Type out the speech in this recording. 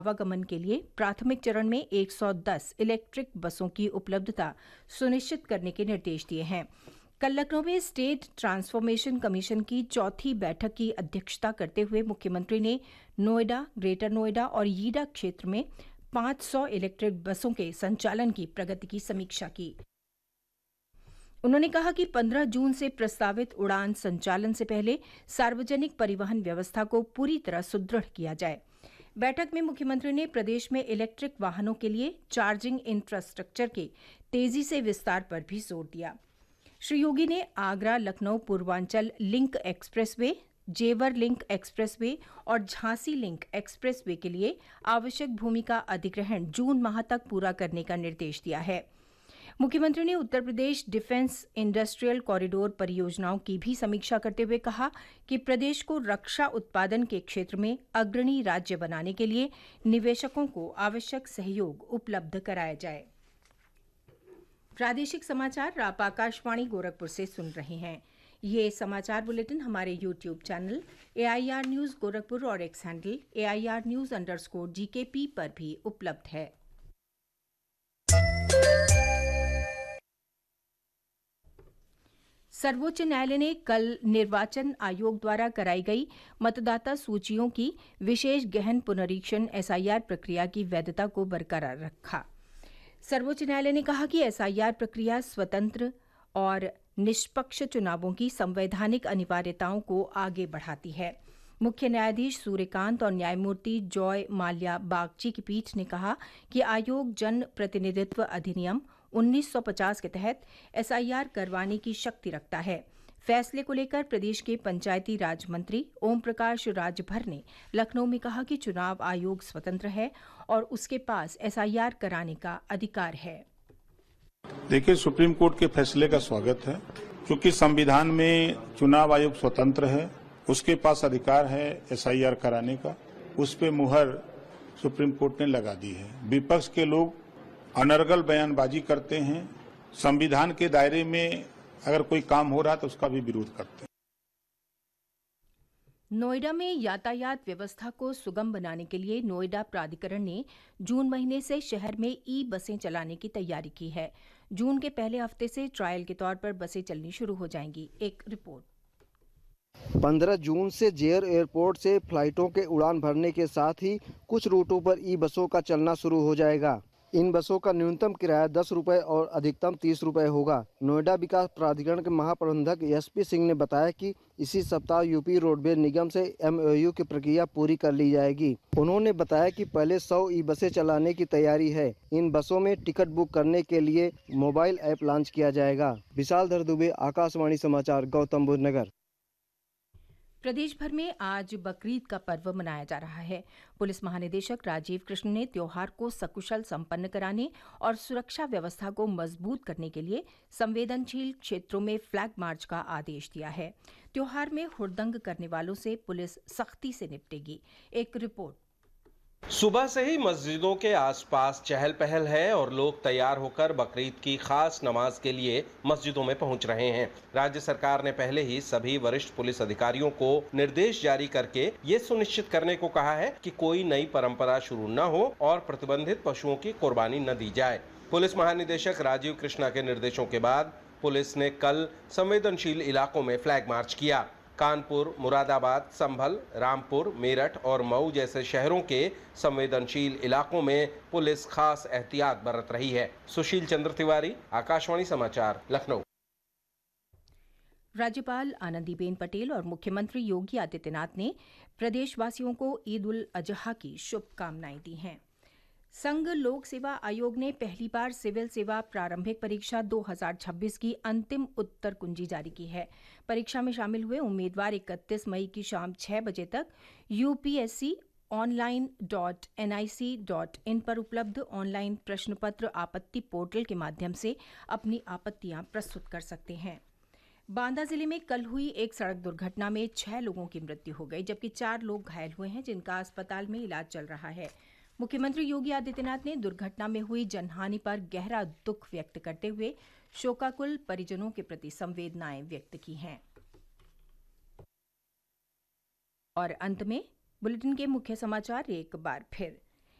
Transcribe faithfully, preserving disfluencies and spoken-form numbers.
आवागमन के लिए प्राथमिक चरण में एक सौ दस इलेक्ट्रिक बसों की उपलब्धता सुनिश्चित करने के निर्देश दिए हैं। कल लखनऊ में स्टेट ट्रांसफॉर्मेशन कमीशन की चौथी बैठक की अध्यक्षता करते हुए मुख्यमंत्री ने नोएडा, ग्रेटर नोएडा और यीडा क्षेत्र में पाँच सौ इलेक्ट्रिक बसों के संचालन की प्रगति की समीक्षा की। उन्होंने कहा कि पंद्रह जून से प्रस्तावित उड़ान संचालन से पहले सार्वजनिक परिवहन व्यवस्था को पूरी तरह सुदृढ़ किया जाए। बैठक में मुख्यमंत्री ने प्रदेश में इलेक्ट्रिक वाहनों के लिए चार्जिंग इंफ्रास्ट्रक्चर के तेजी से विस्तार पर भी जोर दिया। श्री योगी ने आगरा लखनऊ पूर्वांचल लिंक एक्सप्रेसवे, जेवर लिंक एक्सप्रेसवे और झांसी लिंक एक्सप्रेसवे के लिए आवश्यक भूमि का अधिग्रहण जून माह तक पूरा करने का निर्देश दिया है। मुख्यमंत्री ने Uttar Pradesh defence industrial corridor परियोजनाओं की भी समीक्षा करते हुए कहा कि प्रदेश को रक्षा उत्पादन के क्षेत्र में अग्रणी राज्य बनाने के लिए निवेशकों को आवश्यक सहयोग उपलब्ध कराया जाए। प्रादेशिक समाचार आप आकाशवाणी गोरखपुर से सुन रहे हैं। ये समाचार बुलेटिन हमारे YouTube channel A I R news Gorakhpur और x handle A I R news underscore G के पी पर भी उपलब्ध है। सर्वोच्च न्यायालय ने कल निर्वाचन आयोग द्वारा कराई गई मतदाता सूचियों की विशेष गहन पुनरीक्षण एस आई आर प्रक्रिया की वैधता को बरकरार रखा। सर्वोच्च न्यायालय ने कहा कि एस आई आर प्रक्रिया स्वतंत्र और निष्पक्ष चुनावों की संवैधानिक अनिवार्यताओं को आगे बढ़ाती है। मुख्य न्यायाधीश सूर्यकांत और न्यायमूर्ति जॉय माल्या बागची की पीठ ने कहा कि आयोग जन प्रतिनिधित्व अधिनियम उन्नीस सौ पचास के तहत एस आई आर करवाने की शक्ति रखता है। फैसले को लेकर प्रदेश के पंचायती राज मंत्री ओम प्रकाश राजभर ने लखनऊ में कहा कि चुनाव आयोग स्वतंत्र है और उसके पास एस आई आर कराने का अधिकार है। देखिए, सुप्रीम कोर्ट के फैसले का स्वागत है, क्योंकि संविधान में चुनाव आयोग स्वतंत्र है, उसके पास अधिकार है एस आई आर कराने का। उस पे मुहर सुप्रीम कोर्ट ने लगा दी है। विपक्ष के लोग अनर्गल बयानबाजी करते हैं, संविधान के दायरे में अगर कोई काम हो रहा है तो उसका भी विरोध करते हैं। नोएडा में यातायात व्यवस्था को सुगम बनाने के लिए नोएडा प्राधिकरण ने जून महीने से शहर में ई बसें चलाने की तैयारी की है। जून के पहले हफ्ते से ट्रायल के तौर पर बसें चलनी शुरू हो जाएंगी। एक रिपोर्ट। पंद्रह जून से जेयर एयरपोर्ट से फ्लाइटों के उड़ान भरने के साथ ही कुछ रूटों पर ई बसों का चलना शुरू हो जाएगा। इन बसों का न्यूनतम किराया दस रुपए और अधिकतम तीस रुपए होगा। नोएडा विकास प्राधिकरण के महाप्रबंधक एस पी सिंह ने बताया कि इसी सप्ताह यूपी रोडवेज निगम से एम ओ यू की प्रक्रिया पूरी कर ली जाएगी। उन्होंने बताया कि पहले सौ ई बसें चलाने की तैयारी है। इन बसों में टिकट बुक करने के लिए मोबाइल ऐप लॉन्च किया जाएगा। विशाल धर दुबे, आकाशवाणी समाचार, गौतम बुद्ध नगर। प्रदेश भर में आज बकरीद का पर्व मनाया जा रहा है। पुलिस महानिदेशक राजीव कृष्ण ने त्योहार को सकुशल संपन्न कराने और सुरक्षा व्यवस्था को मजबूत करने के लिए संवेदनशील क्षेत्रों में फ्लैग मार्च का आदेश दिया है। त्योहार में हुड़दंग करने वालों से पुलिस सख्ती से निपटेगी। एक रिपोर्ट। सुबह से ही मस्जिदों के आसपास चहल पहल है और लोग तैयार होकर बकरीद की खास नमाज के लिए मस्जिदों में पहुंच रहे हैं। राज्य सरकार ने पहले ही सभी वरिष्ठ पुलिस अधिकारियों को निर्देश जारी करके ये सुनिश्चित करने को कहा है कि कोई नई परंपरा शुरू न हो और प्रतिबंधित पशुओं की कुर्बानी न दी जाए। पुलिस महानिदेशक राजीव कृष्णा के निर्देशों के बाद पुलिस ने कल संवेदनशील इलाकों में फ्लैग मार्च किया। कानपुर, मुरादाबाद, संभल, रामपुर, मेरठ और मऊ जैसे शहरों के संवेदनशील इलाकों में पुलिस खास एहतियात बरत रही है। सुशील चंद्र तिवारी, आकाशवाणी समाचार, लखनऊ। राज्यपाल आनंदीबेन पटेल और मुख्यमंत्री योगी आदित्यनाथ ने प्रदेशवासियों को ईद उल अजहा की शुभकामनाएं दी हैं। संघ लोक सेवा आयोग ने पहली बार सिविल सेवा प्रारंभिक परीक्षा दो हज़ार छब्बीस की अंतिम उत्तर कुंजी जारी की है। परीक्षा में शामिल हुए उम्मीदवार इकतीस मई की शाम छह बजे तक U P S C online dot N I C dot in पर उपलब्ध ऑनलाइन प्रश्न पत्र आपत्ति पोर्टल के माध्यम से अपनी आपत्तियां प्रस्तुत कर सकते हैं। बांदा जिले में कल हुई एक सड़क दुर्घटना में छह लोगों की मृत्यु हो गई, जबकि चार लोग घायल हुए हैं, जिनका अस्पताल में इलाज चल रहा है। मुख्यमंत्री योगी आदित्यनाथ ने दुर्घटना में हुई जनहानि पर गहरा दुख व्यक्त करते हुए शोकाकुल परिजनों के प्रति संवेदनाएं व्यक्त की हैं। और अंत में बुलेटिन के मुख्य समाचार एक बार फिर।